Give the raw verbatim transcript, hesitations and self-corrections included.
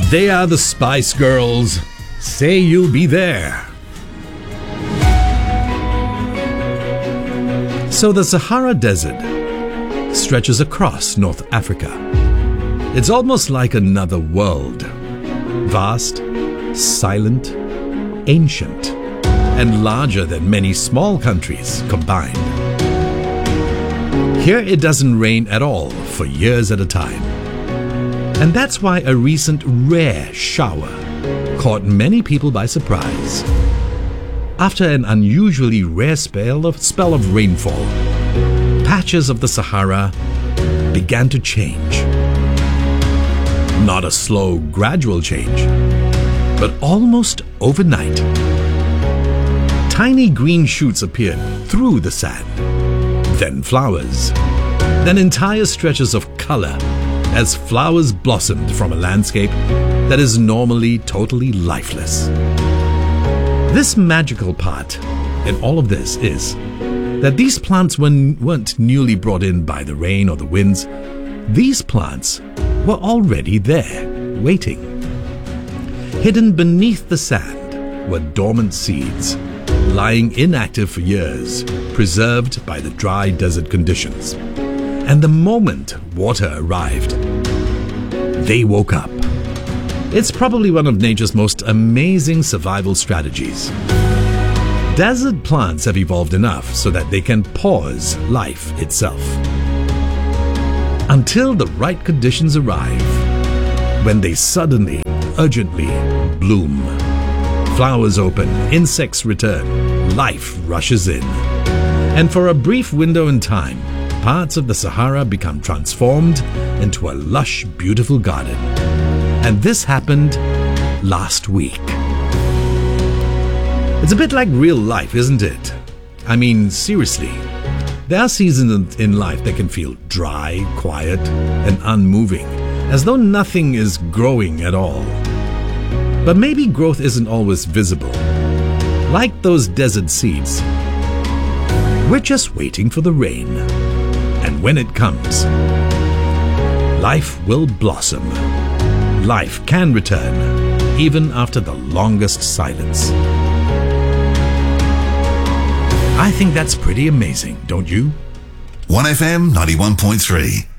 They are the Spice Girls. Say you'll be there. So the Sahara Desert stretches across North Africa. It's almost like another world. Vast, silent, ancient, and larger than many small countries combined. Here it doesn't rain at all for years at a time. And that's why a recent rare shower caught many people by surprise. After an unusually rare spell of, spell of rainfall, patches of the Sahara began to change. Not a slow, gradual change, but almost overnight. Tiny green shoots appeared through the sand, then flowers, then entire stretches of color as flowers blossomed from a landscape that is normally totally lifeless. This magical part in all of this is that these plants weren't newly brought in by the rain or the winds. These plants were already there, waiting. Hidden beneath the sand were dormant seeds, lying inactive for years, preserved by the dry desert conditions. And the moment water arrived, they woke up. It's probably one of nature's most amazing survival strategies. Desert plants have evolved enough so that they can pause life itself until the right conditions arrive, when they suddenly, urgently bloom. Flowers open, insects return, life rushes in. And for a brief window in time, parts of the Sahara become transformed into a lush, beautiful garden. And this happened last week. It's a bit like real life, isn't it? I mean, seriously. There are seasons in life that can feel dry, quiet, and unmoving, as though nothing is growing at all. But maybe growth isn't always visible. Like those desert seeds, we're just waiting for the rain. And when it comes, life will blossom. Life can return, even after the longest silence. I think that's pretty amazing, don't you? one F M ninety-one point three